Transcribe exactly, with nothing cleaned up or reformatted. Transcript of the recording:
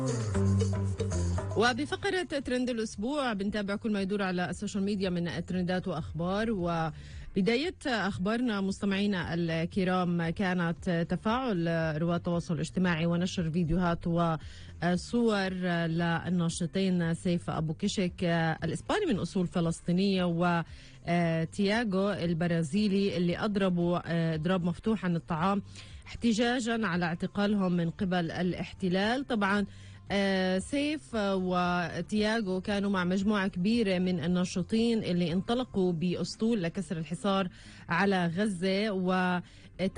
وبفقرة ترند الأسبوع بنتابع كل ما يدور على السوشيال ميديا من ترندات وأخبار. وبداية أخبارنا مستمعينا الكرام كانت تفاعل رواد التواصل الاجتماعي ونشر فيديوهات وصور للناشطين سيف أبو كشك الإسباني من أصول فلسطينية وتياغو البرازيلي اللي أضربوا إضراب مفتوح عن الطعام احتجاجا على اعتقالهم من قبل الاحتلال. طبعا آه سيف وتياغو كانوا مع مجموعة كبيرة من الناشطين اللي انطلقوا بأسطول لكسر الحصار على غزة، و